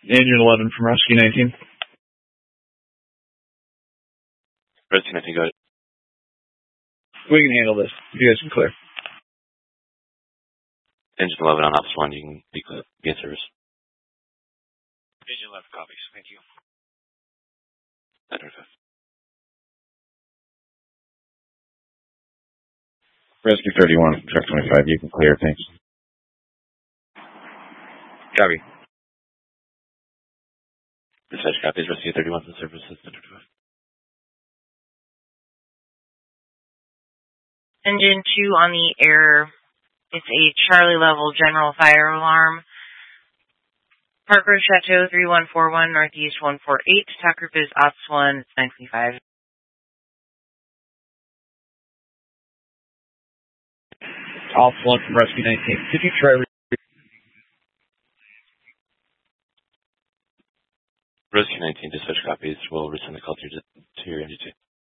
Engine 11 from Rescue 19. Rescue 19, go ahead. We can handle this. You guys can clear. Engine 11 on Ops 1, you can be in service. Engine 11 copies, thank you. 925. Rescue 31, Truck 25, you can clear, thanks. Copy. Dispatch copies, Rescue 31 in service. 925. Engine 2 on the air. It's a Charlie level general fire alarm. Park Road Chateau 3141 Northeast 148. Talk group is Ops 1, it's 925. Ops 1 from Rescue 19. Could you try Rescue 19, dispatch copies. We'll resend the call to your NG2.